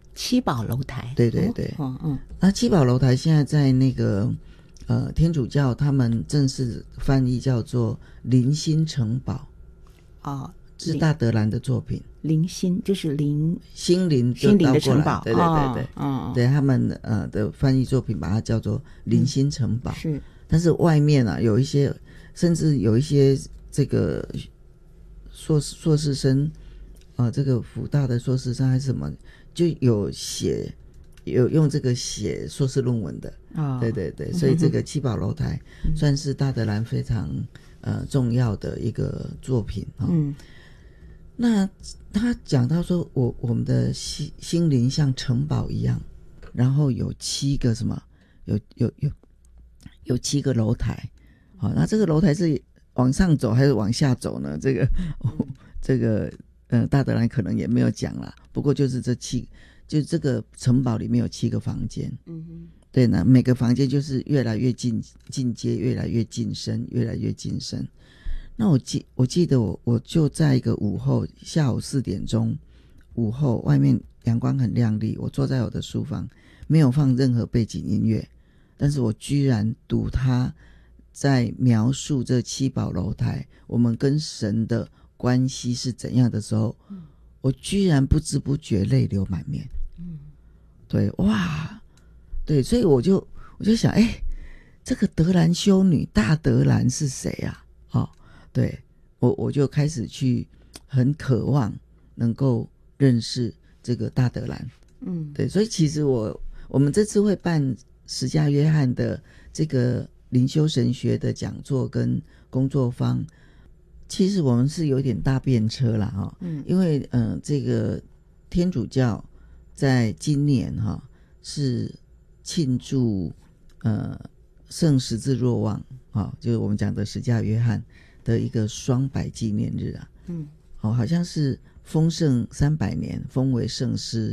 七宝楼台， 对对对，那七宝楼台现在在那个天主教他们正式翻译叫做灵心城堡，是大德兰的作品。 灵心就是心灵的城堡， 对对对对，对他们的翻译作品把它叫做灵心城堡， 是。 但是外面啊有一些，甚至有一些这个硕士生这个辅大的硕士生还是什么，就有用这个写硕士论文的，对对对，所以这个七宝楼台算是大德兰非常重要的一个作品那他讲到说我们的心灵像城堡一样，然后有7个什么，有7个楼台，那这个楼台是往上走还是往下走呢？这个大德兰可能也没有讲啦，不过就是就这个城堡里面有7个房间，对呢，每个房间就是越来越进阶，越来越晋升，越来越晋升。那我记得我就在一个午后，下午4点钟，午后外面阳光很亮丽，我坐在我的书房，没有放任何背景音乐，但是我居然读他在描述这7宝楼台我们跟神的关系是怎样的时候，我居然不知不觉泪流满面。对，哇，对，所以我就想，这个德兰修女大德兰是谁啊？对，我就开始去很渴望能够认识这个大德兰。对，所以其实我们这次会办十架约翰的这个灵修神学的讲座跟工作坊，其实我们是有点大便车啦因为这个天主教在今年是庆祝圣十字若望就是我们讲的十架约翰的一个双百纪念日啊。好像是封圣300年，封为圣师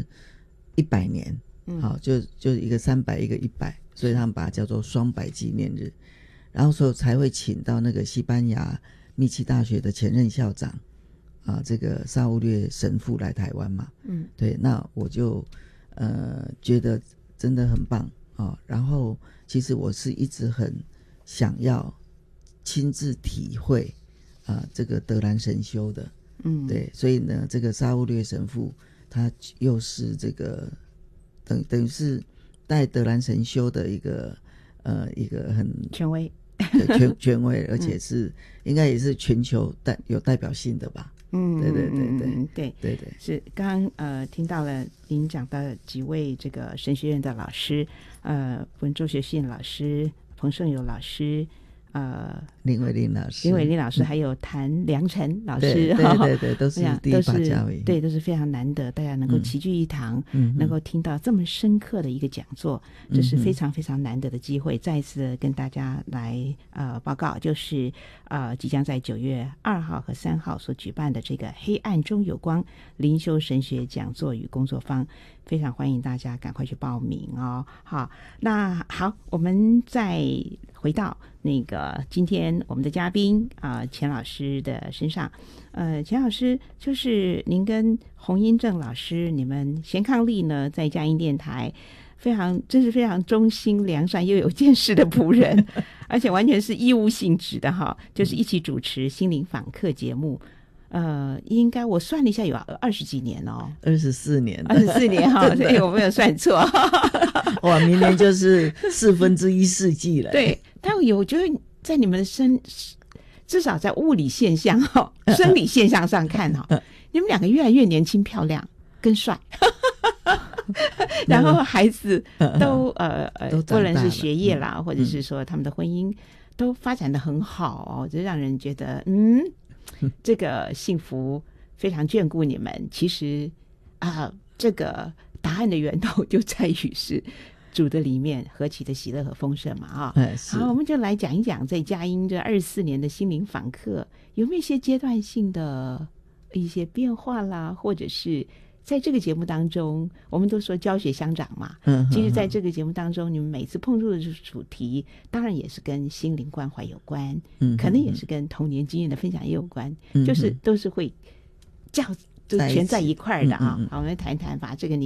100年。就一个300，一个100，所以他们把它叫做双百纪念日。然后所以才会请到那个西班牙密契大学的前任校长这个沙乌略神父来台湾嘛。对，那我就觉得真的很棒然后其实我是一直很想要亲自体会这个德兰神修的。对，所以呢这个沙乌略神父他又是这个等于是带德兰神修的一个很权威权威，而且是应该也是全球有代表性的吧。对对对对对对对， 是刚刚听到了您讲到几位这个神学院的老师，文周学信老师、彭胜友老师， 林伟林老师， 还有谭良辰老师， 对对对，都是第一把交椅， 对，都是非常难得，大家能够齐聚一堂，能够听到这么深刻的一个讲座，这是非常非常难得的机会。再一次跟大家来报告，就是即将在9月2号和3号所举办的这个黑暗中有光灵修神学讲座与工作坊，非常欢迎大家赶快去报名哦。好，那好，我们再回到那个今天我们的嘉宾钱老师的身上。钱老师，就是您跟洪英正老师，你们贤伉俪呢，在佳音电台真是非常忠心良善又有见识的仆人而且完全是义务性质的就是一起主持心灵访客节目。应该我算了一下有20几年哦 ，24年所以我没有算错哇，明年就是1/4世纪了。 对，但我觉得在你们的至少在物理现象生理现象上看你们2个越来越年轻漂亮跟帅然后孩子都不论是学业啦或者是说他们的婚姻都发展得很好就让人觉得这个幸福非常眷顾你们。其实这个答案的源头就在于是主的里面何其的喜乐和丰盛嘛好，我们就来讲一讲在佳音这24年的心灵访客有没有一些阶段性的一些变化啦，或者是在这个节目当中，我们都说教学相长嘛其实在这个节目当中你们每次碰触的主题当然也是跟心灵关怀有关可能也是跟童年经验的分享也有关就是都是会就全在一块儿的好，我们来谈谈把这个